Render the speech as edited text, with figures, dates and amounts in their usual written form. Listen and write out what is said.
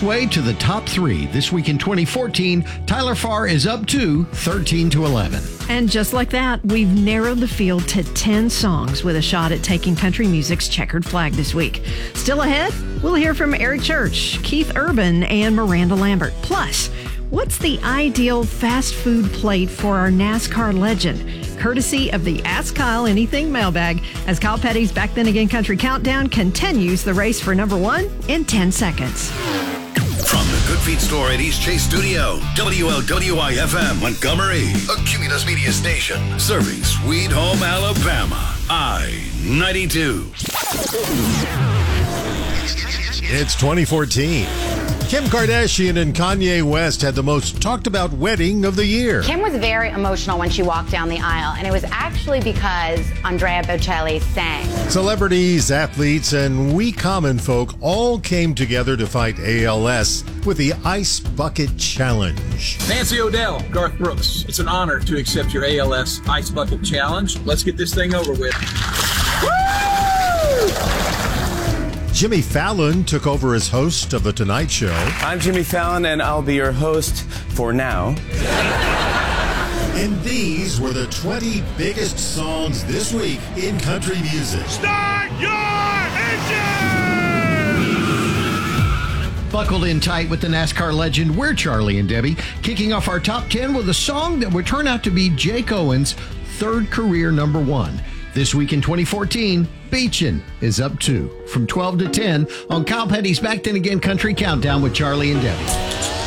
way to the top 3. This week in 2014, Tyler Farr is up 2, 13 to 11. And just like that, we've narrowed the field to 10 songs with a shot at taking country music's checkered flag this week. Still ahead, we'll hear from Eric Church, Keith Urban, and Miranda Lambert. Plus, what's the ideal fast food plate for our NASCAR legend? Courtesy of the Ask Kyle Anything mailbag, as Kyle Petty's Back Then Again Country Countdown continues the race for number 1 in 10 seconds. From the Good Feet store at East Chase Studio, WLWI-FM Montgomery, a Cumulus Media station, serving Sweet Home, Alabama, I-92. It's 2014. Kim Kardashian and Kanye West had the most talked about wedding of the year. Kim was very emotional when she walked down the aisle, and it was actually because Andrea Bocelli sang. Celebrities, athletes, and we common folk all came together to fight ALS with the Ice Bucket Challenge. Nancy O'Dell, Garth Brooks, it's an honor to accept your ALS Ice Bucket Challenge. Let's get this thing over with. Jimmy Fallon took over as host of The Tonight Show. I'm Jimmy Fallon, and I'll be your host for now. And these were the 20 biggest songs this week in country music. Start your engine! Buckled in tight with the NASCAR legend, we're Charlie and Debbie, kicking off our top 10 with a song that would turn out to be Jake Owen's third career number 1. This week in 2014, Beachin' is up 2, from 12 to 10 on Kyle Petty's Back Then Again Country Countdown with Charlie and Debbie.